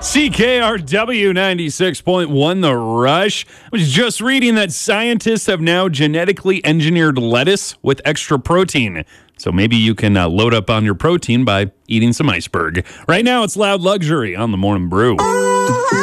CKRW 96.1 The Rush. I was just reading that scientists have now genetically engineered lettuce with extra protein. So maybe you can load up on your protein by eating some iceberg. Right now, it's Loud Luxury on the Morning Brew.